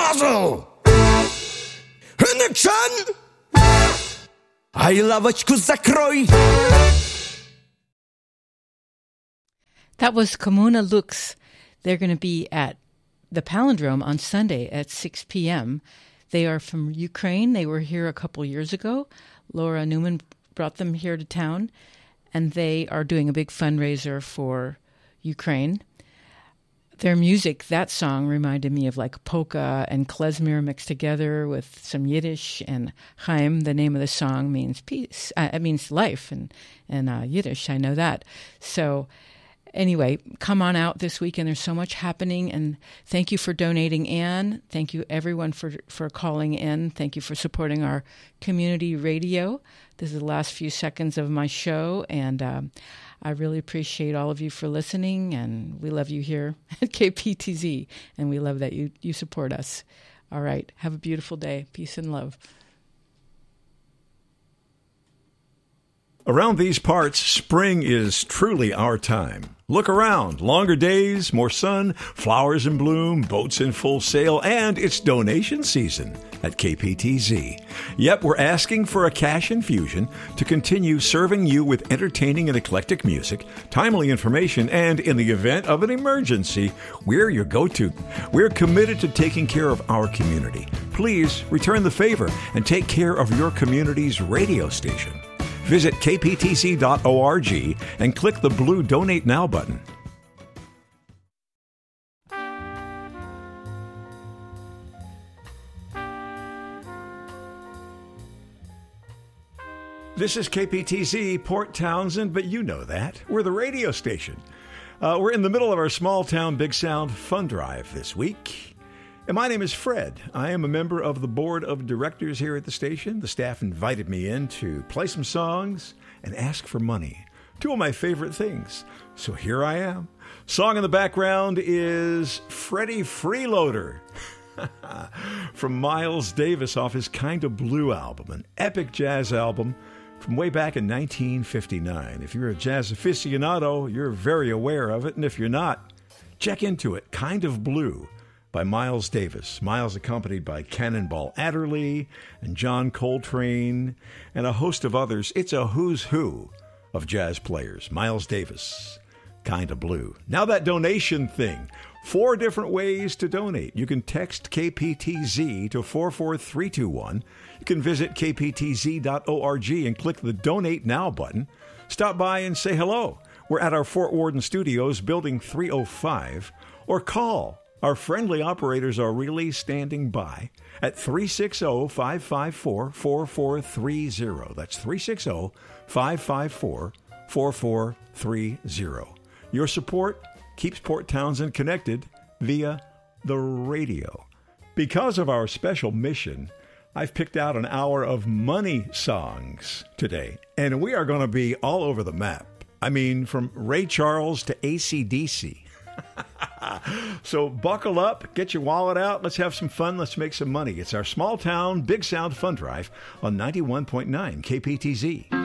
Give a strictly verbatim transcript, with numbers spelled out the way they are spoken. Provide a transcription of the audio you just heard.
muzzle. Nixon, I laweczku zakrój. That was Komuna Lux. They're going to be at the Palindrome on Sunday at six p.m. They are from Ukraine. They were here a couple years ago. Laura Newman brought them here to town, and they are doing a big fundraiser for Ukraine. Their music, that song reminded me of like polka and klezmer mixed together with some Yiddish, and Chaim, the name of the song, means peace. Uh, it means life in, in uh, Yiddish. I know that. So anyway, come on out this weekend. There's so much happening, and thank you for donating, Anne. Thank you, everyone, for, for calling in. Thank you for supporting our community radio. This is the last few seconds of my show, and um, I really appreciate all of you for listening, and we love you here at K P T Z, and we love that you, you support us. All right. Have a beautiful day. Peace and love. Around these parts, spring is truly our time. Look around. Longer days, more sun, flowers in bloom, boats in full sail, and it's donation season at K P T Z. Yep, we're asking for a cash infusion to continue serving you with entertaining and eclectic music, timely information, and in the event of an emergency, we're your go-to. We're committed to taking care of our community. Please return the favor and take care of your community's radio station. Visit k p t c dot org and click the blue Donate Now button. This is K P T Z, Port Townsend, but you know that. We're the radio station. Uh, we're in the middle of our Small Town Big Sound Fun Drive this week. And my name is Fred. I am a member of the board of directors here at the station. The staff invited me in to play some songs and ask for money. Two of my favorite things. So here I am. Song in the background is Freddie Freeloader from Miles Davis off his Kinda Blue album, an epic jazz album from way back in nineteen fifty-nine. If you're a jazz aficionado, you're very aware of it. And if you're not, check into it. Kind of Blue by Miles Davis. Miles accompanied by Cannonball Adderley and John Coltrane and a host of others. It's a who's who of jazz players. Miles Davis, Kinda Blue. Now that donation thing. Four different ways to donate. You can text K P T Z to four four three two one. You can visit k p t z dot org and click the Donate Now button. Stop by and say hello. We're at our Fort Worden studios, building three oh five. Or call. Our friendly operators are really standing by at three six zero, five five four, four four three zero. That's three six zero, five five four, four four three zero. Your support keeps Port Townsend connected via the radio. Because of our special mission, I've picked out an hour of money songs today, and we are going to be all over the map. I mean, from Ray Charles to A C D C. So buckle up, get your wallet out, let's have some fun, let's make some money. It's our Small Town Big Sound Fun Drive on ninety-one point nine K P T Z.